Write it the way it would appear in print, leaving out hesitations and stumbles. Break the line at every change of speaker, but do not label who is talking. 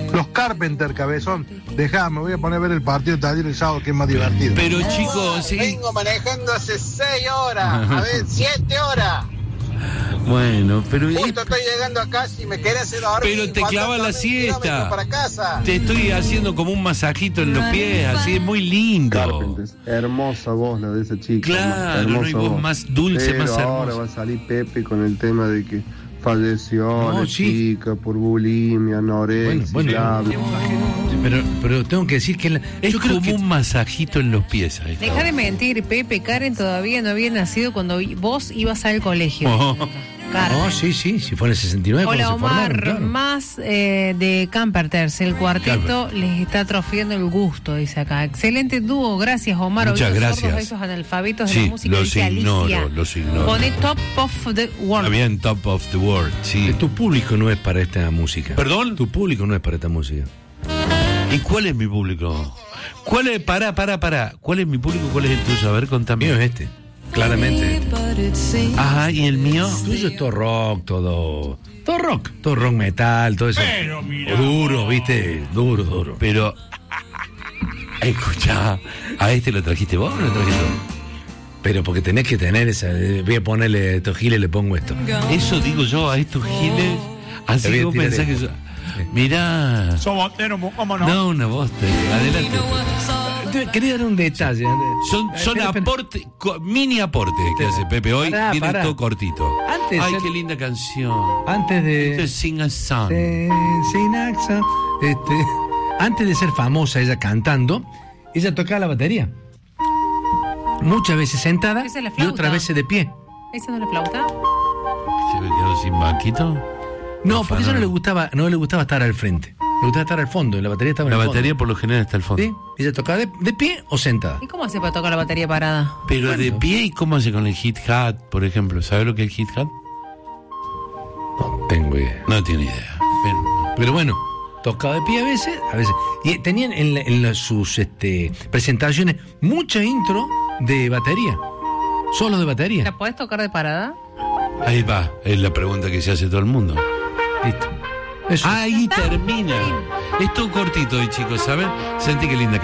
Los Carpenter, cabezón. Dejá, me voy a poner a ver el partido de Talleres el sábado, que es más divertido.
Pero chicos, sí.
Vengo manejando hace 6 horas, a ver, 7 horas.
Bueno, pero...
Justo estoy llegando acá, si me querés hacer dormir.
Pero te clava la siesta.
Para casa.
Te estoy haciendo como un masajito en los pies, así es muy lindo.
Carpenters, hermosa voz la de esa chica.
Claro, no hay voz más dulce,
pero
más hermosa.
ahora va a salir Pepe con el tema de que falleció la chica por bulimia, anorexia, bla, bla.
Pero tengo que decir que
es como un masajito en los pies.
Deja de mentir, Pepe. Karen todavía no había nacido cuando vos ibas al colegio.
No, sí, si fue en el 69.
Hola, Omar,
formaron, claro.
Más de Camperters, el cuarteto les está atrofiando el gusto, dice acá. Excelente dúo, gracias, Omar.
Muchas gracias.
Esos analfabetos de
Sí,
la música.
los ignoro.
Pone Top of the World.
Está bien, Top of the World, sí.
Tu público no es para esta música.
¿Perdón?
Tu público no es para esta música.
¿Y cuál es mi público? ¿Cuál es? Pará. ¿Cuál es mi público? ¿Cuál es el tuyo? A ver, contame.
El mío es este. Claramente.
Ajá, ¿y el mío?
El tuyo es todo rock, todo rock. Todo rock metal, todo eso.
Pero mira.
Duro, ¿viste? Duro.
Pero, escuchá, ¿a este lo trajiste vos o lo trajiste vos?
Pero porque tenés que tener esa. Voy a ponerle estos giles, le pongo esto.
Eso digo yo a estos giles. Así que vos pensás que yo. Mirá.
Somos, ¿cómo no?
No, una bosta. Adelante.
Quería dar un detalle.
Son aportes, mini aportes que hace Pepe hoy. Viene todo cortito. Ay, qué linda canción.
Antes de.
Esto es Sing a Song.
Sing a Song. Antes de ser famosa ella cantando, ella tocaba la batería. Muchas veces sentada y otras veces de pie.
¿Esa no es la flauta?
¿Se me quedó sin banquito?
No, porque a ella no le gustaba estar al frente. Le gustaba estar al fondo, y la batería estaba en el fondo.
La batería por lo general está al fondo.
Sí, ella tocaba de pie o sentada.
¿Y cómo hace para tocar la batería parada?
Pero de pie, ¿y cómo hace con el hit-hat, por ejemplo? ¿Sabe lo que es el hit-hat?
No tengo idea.
No tiene idea.
Pero bueno, tocaba de pie a veces. Y tenían en sus presentaciones mucha intro de batería. Solo de batería.
¿La podés tocar de parada?
Ahí va, es la pregunta que se hace todo el mundo.
Listo. Eso.
Ahí termina. Es todo cortito hoy, chicos, ¿saben? Sentí que linda